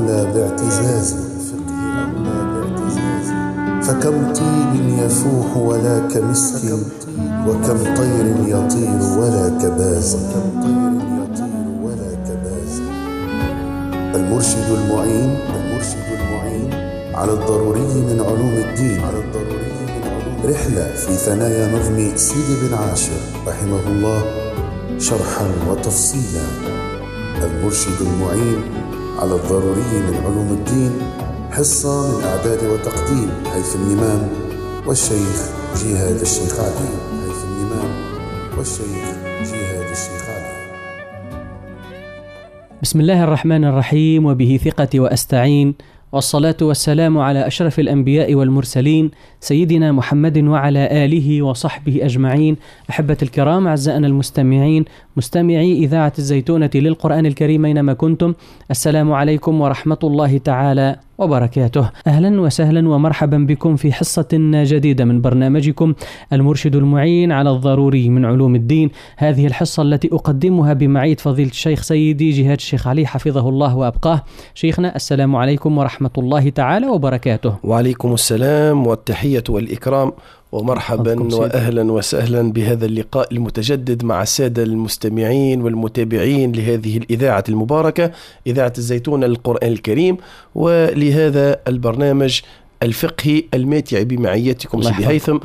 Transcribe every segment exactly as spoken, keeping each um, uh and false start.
أولى باعتزاز فكم طيب يفوح ولا كمسك وكم طير يطير ولا كباز المرشد المعين المرشد المعين على الضروري من علوم الدين على الضروري من علوم رحلة في ثنايا نظم سيدي بن عاشر رحمه الله شرحا وتفصيلا. المرشد المعين على الضروري من علوم الدين حصة من إعداد وتقديم هيثم الإمام والشيخ جهاد الشيخ علي هيثم الإمام والشيخ جهاد الشيخ علي. بسم الله الرحمن الرحيم، وبه ثقتي وأستعين، والصلاة والسلام على أشرف الأنبياء والمرسلين سيدنا محمد وعلى آله وصحبه أجمعين. أحبة الكرام، أعزائنا المستمعين، مستمعي إذاعة الزيتونة للقرآن الكريم أينما كنتم، السلام عليكم ورحمة الله تعالى وبركاته. أهلا وسهلا ومرحبا بكم في حصة جديدة من برنامجكم المرشد المعين على الضروري من علوم الدين. هذه الحصة التي أقدمها بمعية فضيلة الشيخ سيدي جهاد الشيخ علي حفظه الله وأبقاه. شيخنا، السلام عليكم ورحمة الله تعالى وبركاته. وعليكم السلام والتحية والإكرام، ومرحبا وأهلا وسهلا بهذا اللقاء المتجدد مع السادة المستمعين والمتابعين لهذه الإذاعة المباركة، إذاعة الزيتونة للقرآن الكريم، ولهذا البرنامج الفقهي الماتع بمعيتكم سيدي هيثم،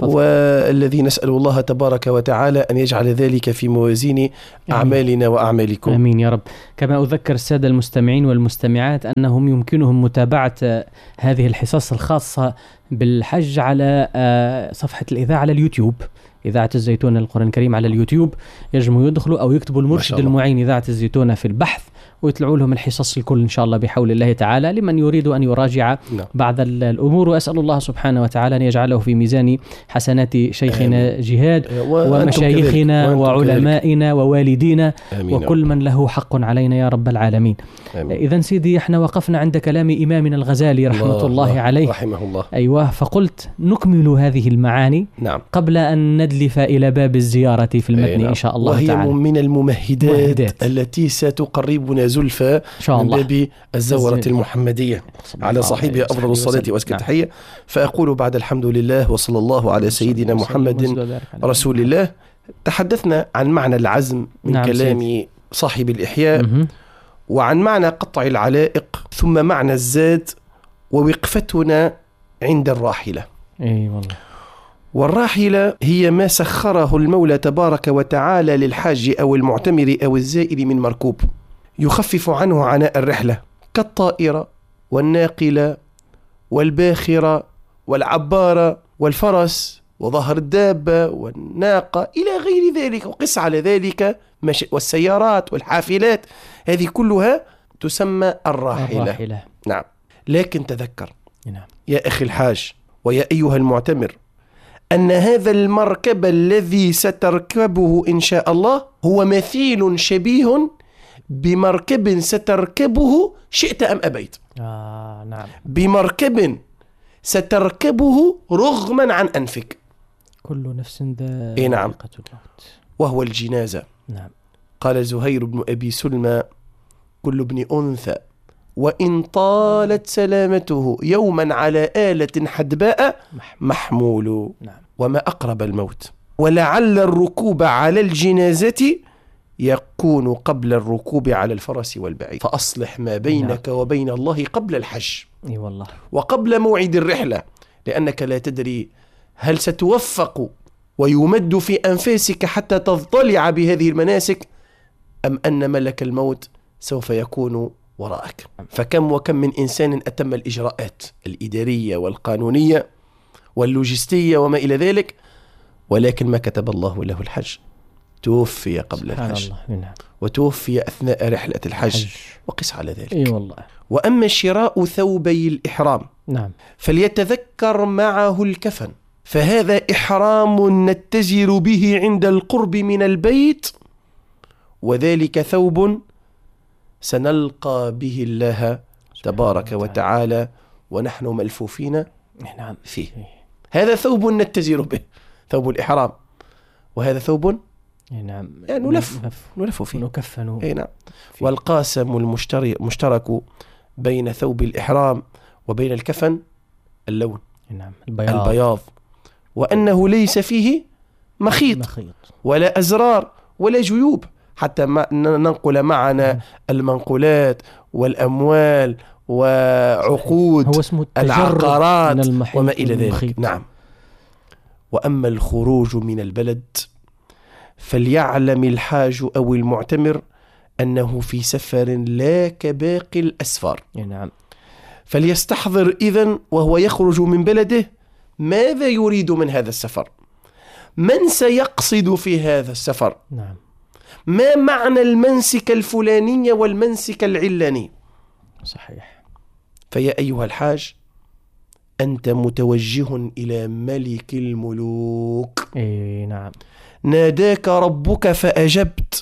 والذي نسأل الله تبارك وتعالى أن يجعل ذلك في موازين أعمالنا وأعمالكم. آمين يا رب. كما أذكر السادة المستمعين والمستمعات أنهم يمكنهم متابعة هذه الحصص الخاصة بالحج على صفحة الإذاعة على اليوتيوب، إذاعة الزيتونة للقرآن الكريم على اليوتيوب. يجمعوا يدخلوا أو يكتبوا المرشد المعين إذاعة الزيتونة في البحث ويطلعوا لهم الحصص الكل إن شاء الله بحول الله تعالى، لمن يريد أن يراجع نعم. بعض الأمور. وأسأل الله سبحانه وتعالى أن يجعله في ميزان حسنات شيخنا آمين. جهاد ومشايخنا وعلمائنا ووالدينا وكل من له حق علينا يا رب العالمين. إذن سيدي، احنا وقفنا عند كلام إمامنا الغزالي رحمة الله, الله, الله عليه رحمه الله. أيوة، فقلت نكمل هذه المعاني نعم. قبل أن ندلف إلى باب الزيارة في المتن نعم. إن شاء الله وهي تعالى، وهي من الممهدات مهدات. التي ستقربنا زلفى من باب الزورة المحمدية على صاحبها أفضل الصلاة وأزكى التحية. نعم. فأقول بعد الحمد لله وصلى الله على سيدنا محمد رسول الله. تحدثنا عن معنى العزم من نعم كلام سيدي. صاحب الإحياء م- وعن معنى قطع العلائق، ثم معنى الزاد، ووقفتنا عند الراحلة. أي والله. والراحلة هي ما سخره المولى تبارك وتعالى للحاج أو المعتمر أو الزائر من مركوب يخفف عنه عناء الرحلة، كالطائرة والناقلة والباخرة والعبارة والفرس وظهر الدابة والناقة إلى غير ذلك، وقس على ذلك والسيارات والحافلات، هذه كلها تسمى الراحلة. الراحلة. نعم. لكن تذكر نعم. يا أخي الحاج ويا أيها المعتمر أن هذا المركب الذي ستركبه إن شاء الله هو مثيل شبيه بمركب ستركبه شئت أم أبيت. آه نعم. بمركب ستركبه رغما عن أنفك. كل نفس ذائقة إيه نعم. الموت. وهو الجنازة. نعم. قال زهير بن أبي سلمى: كل ابن أنثى وإن طالت سلامته يوما على آلة حدباء محمول. نعم. وما أقرب الموت، ولعل الركوب على الجنازة يكون قبل الركوب على الفرس والبعير، فأصلح ما بينك نعم. وبين الله قبل الحج أي والله. وقبل موعد الرحلة، لأنك لا تدري هل ستوفق ويمد في أنفاسك حتى تضطلع بهذه المناسك، أم أن ملك الموت سوف يكون وراءك. فكم وكم من إنسان أتم الإجراءات الإدارية والقانونية واللوجستية وما إلى ذلك، ولكن ما كتب الله له الحج توفي قبل الحج الله. وتوفي أثناء رحلة الحج حج. وقس على ذلك. أي والله. وأما شراء ثوبي الإحرام نعم. فليتذكر معه الكفن، فهذا إحرام نتزر به عند القرب من البيت، وذلك ثوب سنلقى به الله تبارك وتعالى ونحن ملفوفين فيه. هذا ثوب نتزر به، ثوب الإحرام، وهذا ثوب نعم يعني نلف نلف فيه نكفن. نعم. والقاسم المشترك بين ثوب الإحرام وبين الكفن اللون نعم البياض, البياض. وأنه ليس فيه مخيط, مخيط ولا أزرار ولا جيوب حتى ما ننقل معنا نعم. المنقولات والأموال وعقود هو اسمه العقارات وما إلى ذلك. المخيط. نعم. وأما الخروج من البلد فليعلم الحاج أو المعتمر أنه في سفر لا كباقي الأسفار. نعم. فليستحضر إذن وهو يخرج من بلده ماذا يريد من هذا السفر، من سيقصد في هذا السفر، نعم. ما معنى المنسك الفلاني والمنسك العلاني. صحيح. فيا أيها الحاج أنت متوجه إلى ملك الملوك. إيه نعم. ناداك ربك فأجبت،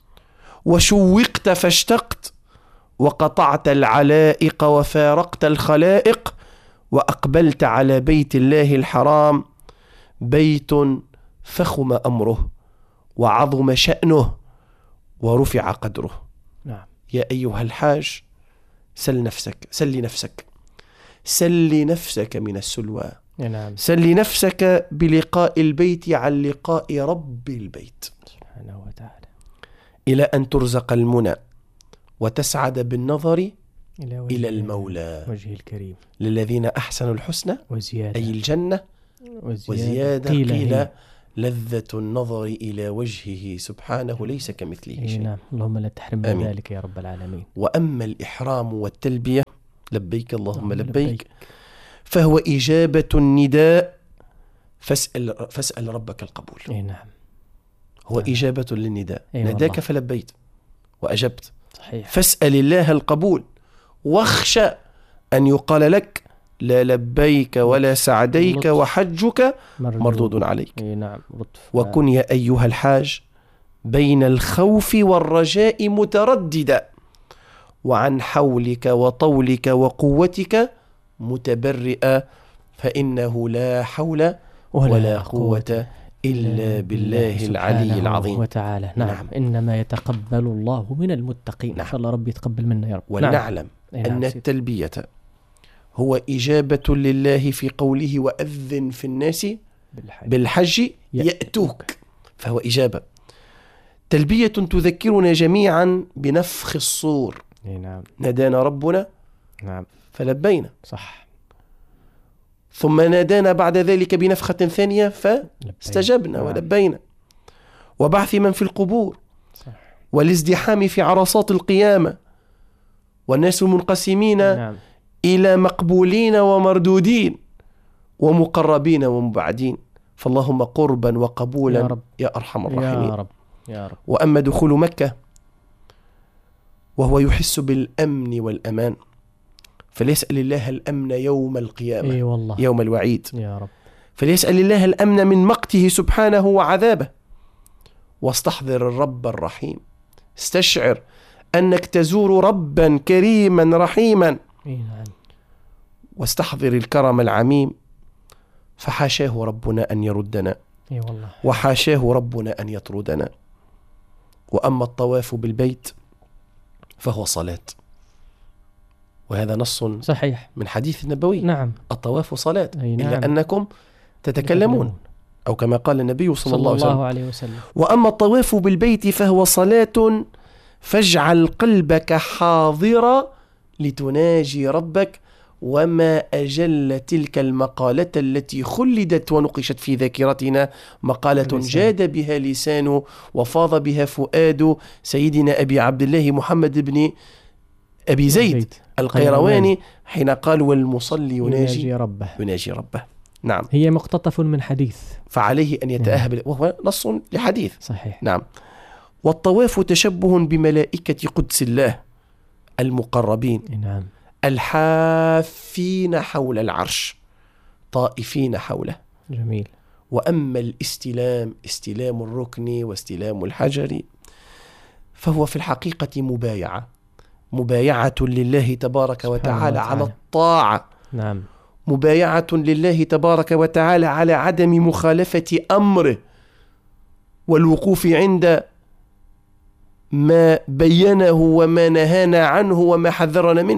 وشوقت فاشتقت، وقطعت العلائق وفارقت الخلائق، وأقبلت على بيت الله الحرام، بيت فخم أمره وعظم شأنه ورفع قدره. نعم. يا أيها الحاج سل نفسك سل نفسك سل نفسك من السلوى. نعم. سل نفسك بلقاء البيت عن لقاء رب البيت سبحانه وتعالى، إلى أن ترزق المنى وتسعد بالنظر إلى, إلى المولى وجه الكريم للذين أحسنوا الحسنى وزيادة، أي الجنة وزيادة, وزيادة قيل, قيل لذة النظر إلى وجهه سبحانه ليس كمثله شيء. نعم. اللهم لا تحرمنا آمين. ذلك يا رب العالمين. وأما الإحرام والتلبية لبيك اللهم لبيك, لبيك فهو إجابة النداء، فاسأل, فاسأل ربك القبول. إيه نعم. هو نعم. إجابة للنداء. إيه ناداك والله. فلبيت وأجبت. صحيح. فاسأل الله القبول، واخشى أن يقال لك لا لبيك ولا سعديك لطف. وحجك مردود, مردود عليك. إيه نعم. لطف. وكن يا أيها الحاج بين الخوف والرجاء مترددا، وعن حولك وطولك وقوتك متبرئا، فإنه لا حول ولا, ولا قوة إلا بالله العلي العظيم وتعالى. نعم. نعم. إنما يتقبل الله من المتقين. نعم. إن شاء الله ربي يتقبل منا يا رب. ونعلم نعم. أن التلبية هو إجابة لله في قوله وأذن في الناس بالحج, بالحج يأتوك، فهو إجابة. تلبية تذكرنا جميعا بنفخ الصور. نعم. نادانا ربنا نعم فلبينا، صح. ثم نادانا بعد ذلك بنفخة ثانية فاستجبنا ولبينا. وبعث من في القبور، صح. والازدحام في عرصات القيامة، والناس منقسمين نعم. إلى مقبولين ومردودين ومقربين ومبعدين، فاللهم قربا وقبولا يا رب يا أرحم الراحمين. يا رب يا رب. وأما دخول مكة وهو يحس بالأمن والأمان، فليسأل الله الأمن يوم القيامة. إيه والله. يوم الوعيد يا رب. فليسأل الله الأمن من مقته سبحانه وعذابه، واستحضر الرب الرحيم. استشعر أنك تزور ربا كريما رحيما. إيه نعم. واستحضر الكرم العميم، فحاشاه ربنا أن يردنا، إيه والله. وحاشاه ربنا أن يطردنا. وأما الطواف بالبيت فهو صلاة، وهذا نص صحيح من حديث النبوي. نعم. الطواف صلاة. أي نعم. إلا أنكم تتكلمون، أو كما قال النبي صلى, صلى الله, الله عليه, عليه وسلم. وأما الطواف بالبيت فهو صلاة، فاجعل قلبك حاضرا لتناجي ربك. وما أجل تلك المقالة التي خلدت ونقشت في ذاكرتنا، مقالة جاد بها لسان وفاض بها فؤاد سيدنا أبي عبد الله محمد بن أبي زيد القيرواني، حين قال والمصلي يناجي ربه يناجي ربه. نعم. هي مقتطف من حديث، فعليه أن يتأهب، وهو نص لحديث. صحيح. نعم. والطواف تشبه بملائكة قدس الله المقربين. نعم. الحافين حول العرش طائفين حوله. جميل. وأما الاستلام، استلام الركن واستلام الحجر، فهو في الحقيقة مبايعة مبايعة لله تبارك وتعالى, وتعالى على الطاعة. نعم. مبايعة لله تبارك وتعالى على عدم مخالفة أمره، والوقوف عند ما بينه وما نهانا عنه وما حذرنا منه.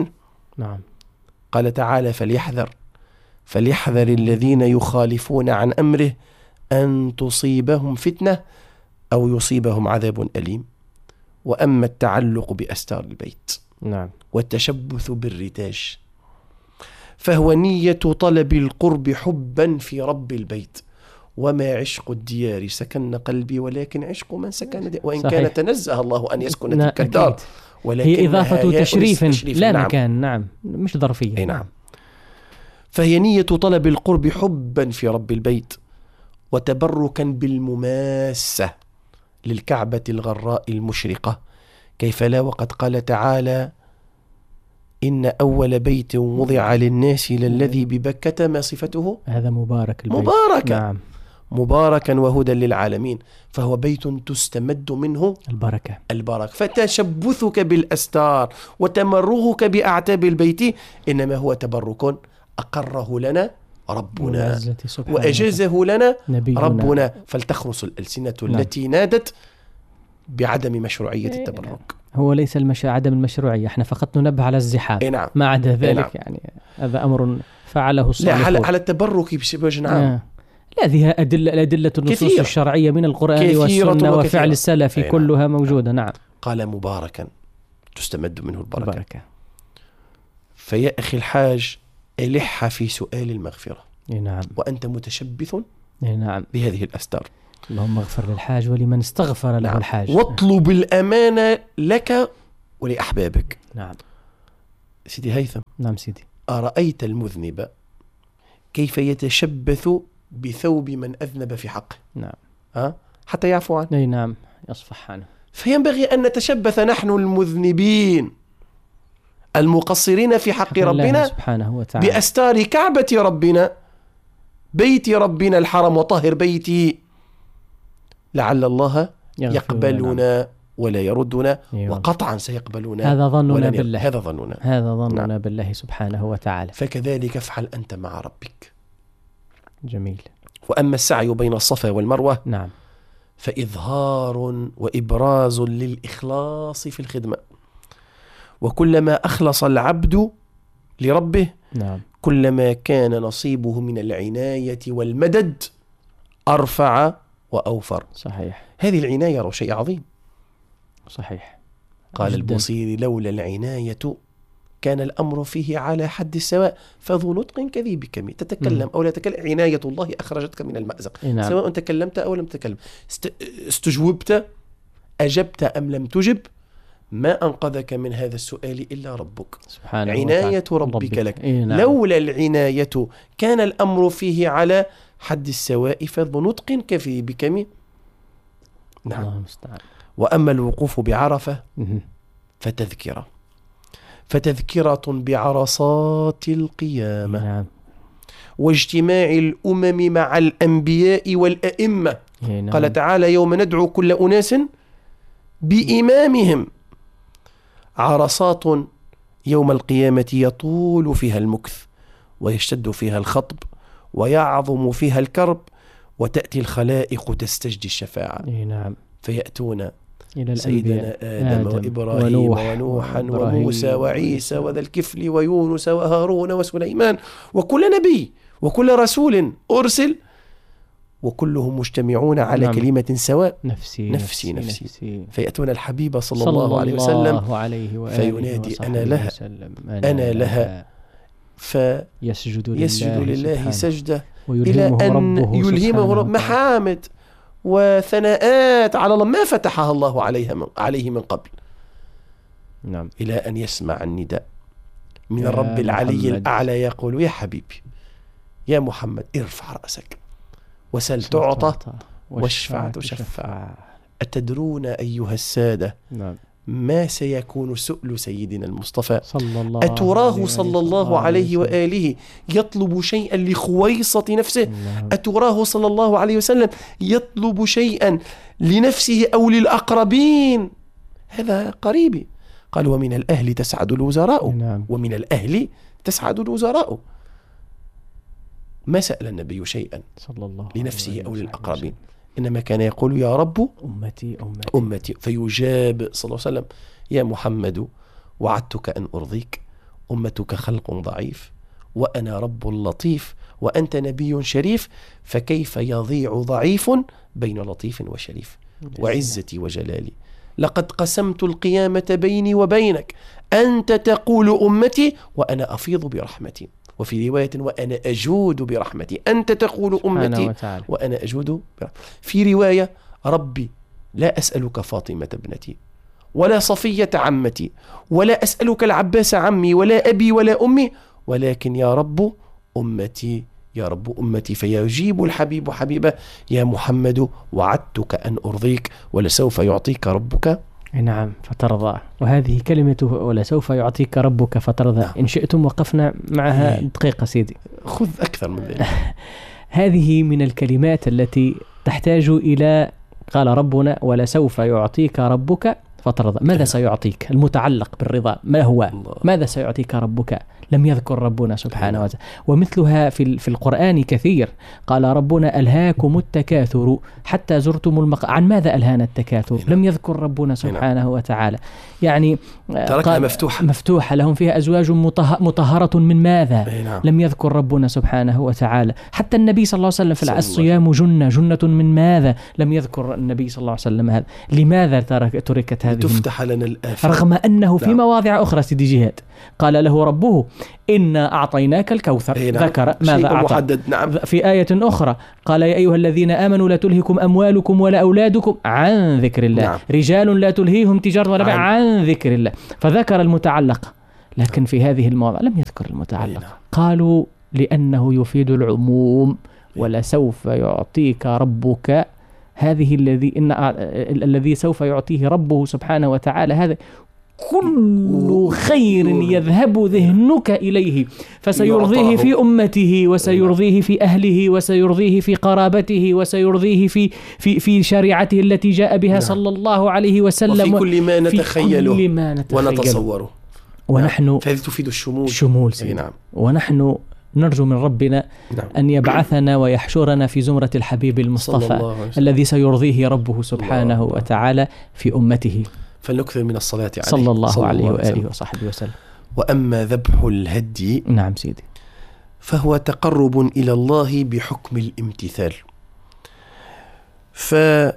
نعم. قال تعالى فليحذر فليحذر الذين يخالفون عن أمره أن تصيبهم فتنة أو يصيبهم عذاب أليم. وأما التعلق بأستار البيت نعم. والتشبث بالرتاج فهو نية طلب القرب حبا في رب البيت. وما عشق الديار سكن قلبي ولكن عشق من سكن دي. وإن صحيح. كان تنزه الله أن يسكن نا- تلك الدار أكيد. ولكن هي إضافة تشريف لا نعم. مكان. نعم، مش ظرفية. أي نعم. فهي نية طلب القرب حبا في رب البيت وتبركا بالمماسة للكعبة الغراء المشرقة. كيف لا وقد قال تعالى إن أول بيت وضع للناس للذي ببكة ما صفته هذا مبارك البيت. مباركا نعم. مباركا وهدى للعالمين. فهو بيت تستمد منه البركة. البركة. فتشبثك بالأستار وتمرغك بأعتاب البيت إنما هو تبرك أقره لنا ربنا والعزة سبحانه وأجازه لنا نبينا. ربنا. فلتخرس الألسنة نعم. التي نادت بعدم مشروعية التبرك. هو ليس المش... عدم المشروعية، احنا فقط ننبه على الزحام. إيه نعم. ما عدا ذلك نعم. يعني هذا أمر فعله لا الصالحون. على, على التبرك بوجه عام. آه. لا، هذه أدلة أدلة النصوص كثير. الشرعية من القرآن كثيرة والسنة وكثيرة. وفعل السلف أي نعم. كلها موجودة. نعم. قال مباركا تستمد منه البركة. البركة. فيا أخي الحاج ألح في سؤال المغفرة اي نعم. وأنت متشبث اي نعم. بهذه الأستار. اللهم اغفر للحاج ولمن استغفر له نعم. الحاج. واطلب الأمانة لك ولأحبابك. نعم. سيدي هيثم، نعم سيدي. أرأيت المذنب كيف يتشبث بثوب من أذنب في حقه؟ نعم. ها؟ حتى يعفو عنه. اي نعم، يصفح عنه. فينبغي أن نتشبث نحن المذنبين المقصرين في حق الله ربنا سبحانه وتعالى بأستار كعبة ربنا بيت ربنا الحرم وطهر بيتي، لعل الله يقبلنا ولا يردنا. أيوة. وقطعا سيقبلنا. هذا ظننا بالله. هذا ظننا هذا ظننا نعم. بالله سبحانه وتعالى. فكذلك افعل أنت مع ربك. جميل. وأما السعي بين الصفا والمروة نعم. فإظهار وإبراز للإخلاص في الخدمة. وكلما أخلص العبد لربه نعم. كلما كان نصيبه من العناية والمدد أرفع وأوفر. صحيح. هذه العناية شيء عظيم. صحيح. قال جداً. البوصيري لولا العناية كان الأمر فيه على حد السواء فذو نطق كذيب كمي. تتكلم م. أو لا تتكلم، عناية الله أخرجتك من المأزق. نعم. سواء تكلمت أو لم تتكلم، است... استجوبت أجبت أم لم تجب، ما أنقذك من هذا السؤال إلا ربك سبحانه عناية وتعالى. ربك, ربك لك. إيه نعم. لولا العناية كان الأمر فيه على حد السواء فذو نطق كذيب كمي. نعم. الله المستعان. وأما الوقوف بعرفة مه. فتذكرة فتذكرة بعرصات القيامة نعم. واجتماع الأمم مع الأنبياء والأئمة. إيه نعم. قال تعالى يوم ندعو كل أناس بإمامهم. عرصات يوم القيامة يطول فيها المكث ويشتد فيها الخطب ويعظم فيها الكرب وتأتي الخلائق تستجدي الشفاعة. إيه نعم. فيأتون إلى سيدنا آدم, آدم وإبراهيم ونوح ونوحا وموسى وعيسى وذا الكفل ويونس وهارون وسليمان وكل نبي وكل رسول أرسل وكلهم مجتمعون على نعم. كلمة سواء نفسي نفسي نفسي, نفسي. فيأتون الحبيب صلى, صلى الله عليه وسلم الله عليه وآله فينادي وصحبه أنا لها وسلم. أنا, أنا لها فيسجد لله, يسجد لله سبحانه. سجدة ويلهمه إلى أن ربه يلهمه رب سبحانه محامد وثناءات على الله ما فتحها الله عليها من عليه من قبل. نعم. إلى أن يسمع النداء من يا الرب العلي محمد. الأعلى يقول يا حبيبي يا محمد ارفع رأسك وسل تعطى واشفع تشفع. أتدرون أيها السادة نعم. ما سيكون سؤل سيدنا المصطفى صلى الله أتراه عليه صلى الله عليه وآله يطلب شيئا لخويصة نفسه؟ نعم. أتراه صلى الله عليه وسلم يطلب شيئا لنفسه أو للأقربين؟ هذا قريبي. قال ومن الأهل تسعد الوزراء. نعم. ومن الأهل تسعد الوزراء. ما سأل النبي شيئا صلى الله لنفسه أو للأقربين، إنما كان يقول يا رب أمتي أمتي أمتي. فيجاب صلى الله عليه وسلم يا محمد وعدتك أن أرضيك أمتك خلق ضعيف وأنا رب لطيف وأنت نبي شريف، فكيف يضيع ضعيف بين لطيف وشريف؟ وعزتي وجلالي لقد قسمت القيامة بيني وبينك، أنت تقول أمتي وأنا أفيض برحمتي، وفي رواية وأنا أجود برحمتي، أنت تقول أمتي وأنا أجود برحمتي. في رواية ربي لا أسألك فاطمة ابنتي ولا صفية عمتي ولا أسألك العباس عمي ولا أبي ولا أمي، ولكن يا رب أمتي يا رب أمتي. فيجيب الحبيب حبيبه يا محمد وعدتك أن أرضيك ولسوف يعطيك ربك نعم فترضى. وهذه كلمته ولسوف يعطيك ربك فترضى. نعم. إن شئتم وقفنا معها دقيقة سيدي، خذ أكثر من ذلك. هذه من الكلمات التي تحتاج إلى قال ربنا ولسوف يعطيك ربك فترضى. ماذا سيعطيك؟ المتعلق بالرضا ما هو؟ الله. ماذا سيعطيك ربك؟ لم يذكر ربنا سبحانه وتعالى. ومثلها في في القرآن كثير. قال ربنا ألهاكم التكاثر حتى زرتم المقابر. عن ماذا ألهانا التكاثر؟ لم يذكر ربنا سبحانه وتعالى. يعني تركها مفتوحة مفتوحة لهم فيها أزواج مطهرة من ماذا؟ لم يذكر ربنا سبحانه وتعالى. حتى النبي صلى الله عليه وسلم في الصيام جنة جنة من ماذا؟ لم يذكر النبي صلى الله عليه وسلم هذا. لماذا تركت هذه؟ تفتح لنا الآفاق، رغم أنه في مواضع أخرى سيدي جهاد قال له ربه إنا أعطيناك الكوثر. نعم. ذكر ماذا أعطى محدد. نعم. في آية أخرى قال يا أيها الذين آمنوا لا تلهكم أموالكم ولا أولادكم عن ذكر الله. نعم. رجال لا تلهيهم تجارة ولا بيع عن ذكر الله. فذكر المتعلق، لكن في هذه المواضع لم يذكر المتعلق. نعم. قالوا لأنه يفيد العموم. ولسوف يعطيك ربك هذه الذي إن الذي سوف يعطيه ربه سبحانه وتعالى هذا كل خير يذهب ذهنك إليه فسيرضيه في أمته وسيرضيه في أهله وسيرضيه في قرابته وسيرضيه في في في شريعته التي جاء بها صلى الله عليه وسلم وفي كل ما نتخيله كل ما نتخيله ونتصوره. ونحن فهذه تفيد الشمول شمول. نعم. ونحن نرجو من ربنا نعم. أن يبعثنا ويحشرنا في زمرة الحبيب المصطفى الذي سيرضيه ربه سبحانه الله وتعالى في أمته. فلنكثر من الصلاة عليه صلى الله صلى عليه الله وآله وصحبه وسلم. وأما ذبح الهدي نعم سيدي فهو تقرب إلى الله بحكم الامتثال. ف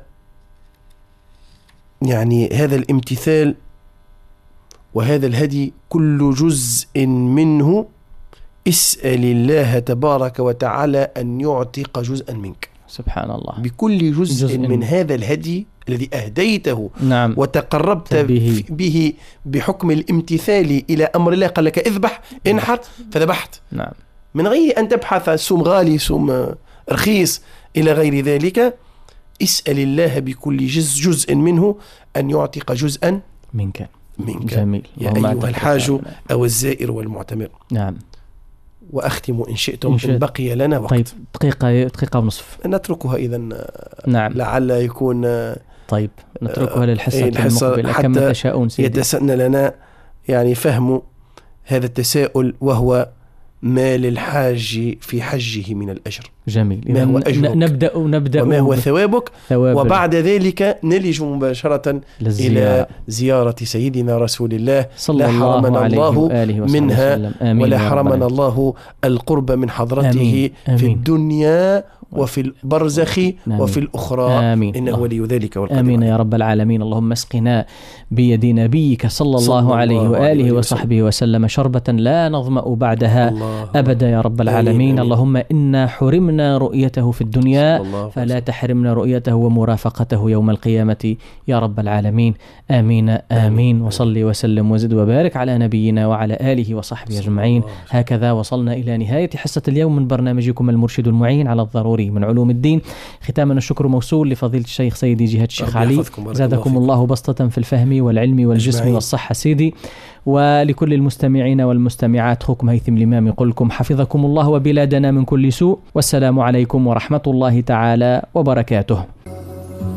يعني هذا الامتثال وهذا الهدي كل جزء منه اسأل الله تبارك وتعالى أن يعتق جزءا منك. سبحان الله. بكل جزء, جزء من هذا الهدي الذي أهديته نعم. وتقربت به. به بحكم الامتثال إلى أمر الله. قال لك اذبح انحر فذبحت نعم. من غير أن تبحث سوم غالي سوم رخيص إلى غير ذلك. اسأل الله بكل جزء, جزء منه أن يعتق جزءا منك منك جميل. يا أيها الحاج أو الزائر والمعتمر. نعم. وأختم إن شئتم إن بقي لنا وقت. طيب دقيقة دقيقة ونصف نتركها إذن. نعم. لعل يكون طيب نتركها للحصة المقبلة كما تشاءون سيدي. يتسنى لنا يعني فهم هذا التساؤل وهو ما للحاج في حجه من الأجر. جميل. ما هو أجرك نبدأ نبدأ وما هو ثوابك ثواب وبعد ذلك نلج مباشرة للزيارة. إلى زيارة سيدنا رسول الله صلى الله عليه وآله وسلم منها ولا حرمنا الله القرب من حضرته آمين. آمين. في الدنيا وفي البرزخ آمين. وفي الأخرى آمين. إنه ولي ذلك والقدر. آمين يا رب العالمين. اللهم اسقنا بيد نبيك صلى الله, صلى الله عليه وآله وصحبه وسلم شربة لا نظمأ بعدها أبدا يا رب العالمين. آمين. اللهم إنا حرمنا رؤيته في الدنيا فلا تحرمنا رؤيته ومرافقته يوم القيامة يا رب العالمين. آمين آمين, آمين. وصلي وسلم وزد وبارك على نبينا وعلى آله وصحبه أجمعين. هكذا وصلنا إلى نهاية حصة اليوم من برنامجكم المرشد المعين على الضروري من علوم الدين. ختاما الشكر موصول لفضيلة الشيخ سيدي جهاد الشيخ علي، زادكم الله بسطة في الفهم والعلم والجسم أجمعين. والصحة سيدي. ولكل المستمعين والمستمعات أخوكم هيثم الإمام يقول لكم حفظكم الله وبلادنا من كل سوء، والسلام عليكم ورحمة الله تعالى وبركاته.